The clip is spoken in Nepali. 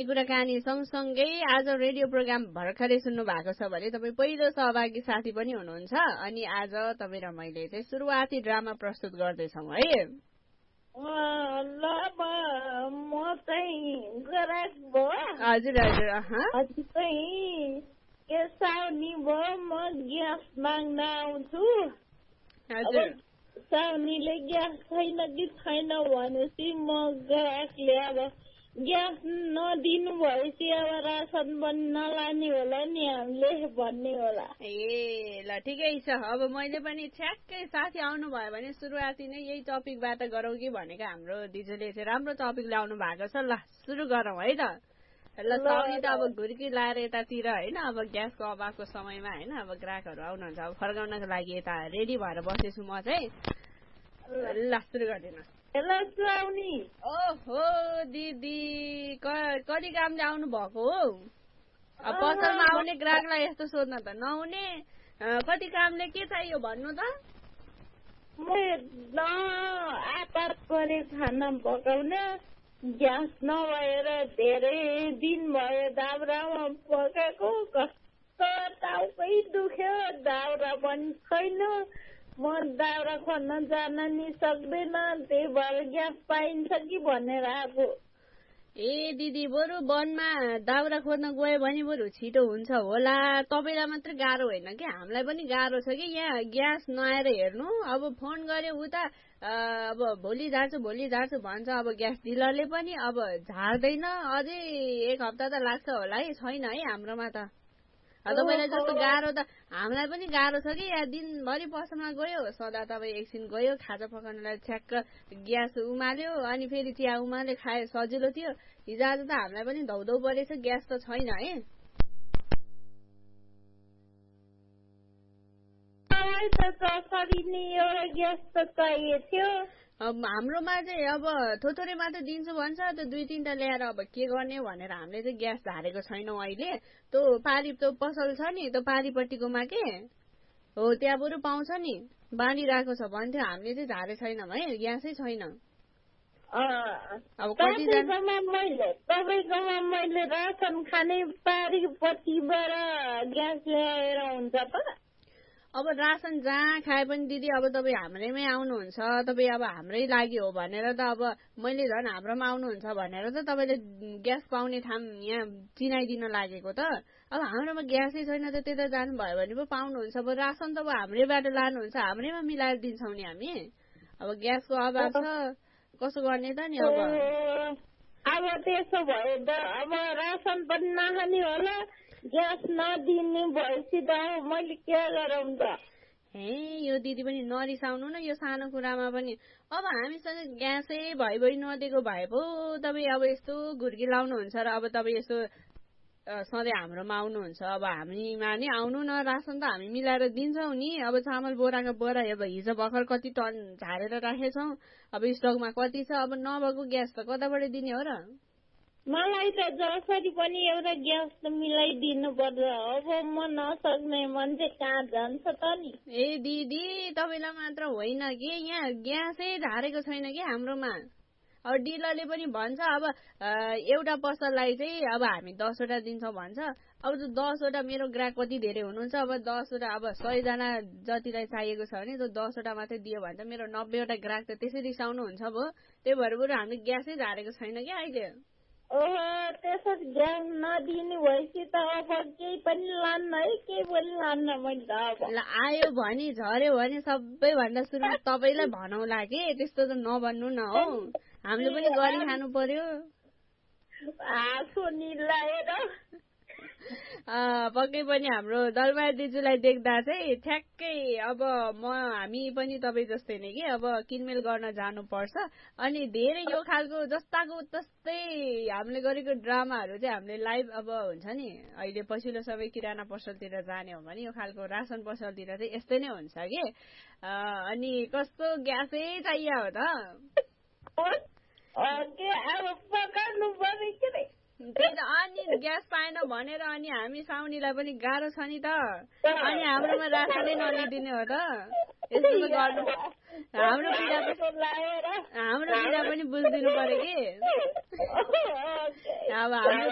कुराकानी सँगसँगै आज रेडियो प्रोग्राम भर्खरै सुन्नु भएको छ भने तपाईँ पहिलो सहभागी साथी पनि हुनुहुन्छ। अनि आज तपाईँ र मैले चाहिँ सुरुवाती ड्रामा प्रस्तुत गर्दैछौँ है। ल म चाहिँ ग्राहक भयो। हजुर हजुर। हजुर चाहिँ के साउनी भयो, म ग्यास माग्न आउँछु। हजुर। साउनीले ग्यास छैन कि छैन भनेपछि म ग्राहकले अब ग्यास नदिनु भएपछि अब रासन पनि नलाने होला नि हामीले भन्ने होला। ए ल ठिकै छ। अब मैले पनि ठ्याक्कै साथी आउनु भयो भने सुरुवाती नै यही टपिकबाट गरौँ कि भनेको हाम्रो दिजुले चाहिँ राम्रो टपिक ल्याउनु भएको छ। ल सुरु गरौँ है त। ल साउनी त अब घुर्की लाएर यतातिर होइन, अब ग्यासको अभावको समयमा होइन, अब ग्राहकहरू आउनुहुन्छ, अब फर्काउनको लागि यता रेडी भएर बसेछु म चाहिँ। ल सुरु गरिदिनुहोस्। हेलो साउनी। ओहो दिदी कति कामले आउनु भएको हो? अब पसलमा आउने ग्राहकलाई यस्तो सोध्न त नहुने। कति कामले के चाहियो भन्नु त? आपात परे खाना पकाउन ग्यास नभएर धेरै दिन भयो। दाउरामा पकाएको कस्तो टाउकै दुख्यो, दाउरा पनि छैन। म दाउरा खोज्न जान नि सक्दैन, त्यही भएर ग्यास पाइन्छ कि भनेर आएको। ए दिदी बरु वनमा दाउरा खोज्न गयो भने बरु छिटो हुन्छ होला। तपाईँलाई मात्रै गाह्रो होइन कि, हामीलाई पनि गाह्रो छ कि यहाँ ग्यास नआएर हेर्नु। अब फोन गऱ्यो उता अब भोलि झार्छु भन्छ। अब ग्यास डिलरले पनि अब झार्दैन, अझै 1 हप्ता त लाग्छ होला है। छैन है हाम्रोमा त। तपाईँलाई जस्तो गाह्रो त हामीलाई पनि गाह्रो छ कि। यहाँ दिनभरि पसलमा गयो, सदा तपाईँ एकछिन गयो खाजा पकाउनलाई, ठ्याक्क ग्यास उमाल्यो अनि फेरि चिया उमाल्यो, खायो, सजिलो थियो। हिजो आज त हामीलाई पनि धौधौ परेछ, ग्यास त छैन है। ग्यास त चाहिएको थियो। हाम्रोमा चाहिँ अब थोरै मात्र दिन्छु भन्छ, त्यो 2-3टा ल्याएर अब के गर्ने भनेर हामीले चाहिँ ग्यास झारेको छैनौँ अहिले। त्यो पारी त्यो पसल छ नि, त्यो पारीपट्टिकोमा के हो, त्यहाँ बरु पाउँछ नि, बाँडिरहेको छ भन्थ्यो। हामीले चाहिँ झारे छैनौँ है, ग्यासै छैन। अब तपाईँकोमा मैले रासन खाने पारीपट्टिबाट ग्यास ल्याएर हुन्छ त? अब रासन जहाँ खाए पनि दिदी, अब तपाईँ हाम्रैमै आउनुहुन्छ, तपाईँ अब हाम्रै लागि हो भनेर त अब मैले झन् हाम्रोमा आउनुहुन्छ भनेर त तपाईँले ग्यास पाउने ठाउँ यहाँ चिनाइदिन लागेको त। अब हाम्रोमा ग्यासै छैन त त्यता जानुभयो भने पो पाउनुहुन्छ। अब रासन त अब हाम्रैबाट लानुहुन्छ, हाम्रैमा मिलाएर दिन्छौँ नि हामी। अब ग्यासको अभाव छ, कसो गर्ने त नि अब। अब त्यसो भयो त अब रासन पनि नखाने होला, ग्यास नदिने भएपछि त मैले के गरौँ त? यो दिदी पनि नरिसाउनु न यो सानो कुरामा पनि। अब हामीसँग ग्यासै भइ नदिएको भए पो तपाईँ अब यस्तो घुर्की लाउनुहुन्छ र अब तपाईँ यस्तो सधैँ हाम्रोमा आउनुहुन्छ। अब हामीमा नि आउनु न, रासन त हामी मिलाएर दिन्छौँ नि। अब चामल बोराको बोरा अब हिजो भर्खर कति टन झारेर राखेछौँ, अब स्टकमा कति छ। अब नभएको ग्यास त कताबाट दिने हो र? मलाई त जसरी पनि एउटा ग्यास त मिलाइदिनु पर्छ। अब म नसक्ने मान्छे कहाँ जान्छ त नि? ए दिदी तपाईँलाई मात्र होइन कि, यहाँ ग्यासै झारेको छैन कि हाम्रोमा। अब डिलरले पनि भन्छ अब एउटा पसललाई चाहिँ अब हामी 10वटा दिन्छौँ भन्छ। अब त्यो 10वटा मेरो ग्राहक कति धेरै हुनुहुन्छ, अब 10वटा अब 100जना जतिलाई चाहिएको छ भने त्यो 10वटा मात्रै दियो भने त मेरो 90वटा ग्राहक त त्यसै रिसाउनु हुन्छ भयो। त्यही भएर बरु हामीले ग्यासै झारेको छैन क्या अहिले। त्यसो ग्यास नदिने भएपछि त अब केही पनि लान्न है, केही पनि लान्न मैले त। अब ल आयो भने झऱ्यो भने सबैभन्दा सुरुमा तपाईँलाई भनौँला कि, त्यस्तो त नभन्नु न हौ, हामीले पनि गरी खानु पर्यो। आँसु निलाएर पक्कै पनि हाम्रो दलबहादुर दिजुलाई देख्दा चाहिँ ठ्याक्कै अब हामी पनि तपाईँ जस्तै नै कि अब किनमेल गर्न जानुपर्छ। अनि धेरै यो खालको जस्ताको तस्तै हामीले गरेको ड्रामाहरू चाहिँ हामीले लाइभ अब हुन्छ नि, अहिले पछिल्लो समय किराना पसलतिर जाने हो भने यो खालको रासन पसलतिर चाहिँ यस्तै नै हुन्छ कि। अनि कस्तो ग्यासै चाहियो हो त? अब पकाउनु पर्यो के रे? त्यही त, अनि ग्यास पाएन भनेर अनि हामी साउनीलाई पनि गाह्रो छ नि त। अनि हाम्रोमा रासनै नलिदिने हो त? यस्तो त गर्नु, हाम्रो पीडा पनि बुझिदिनु पर्यो कि। अब हाम्रो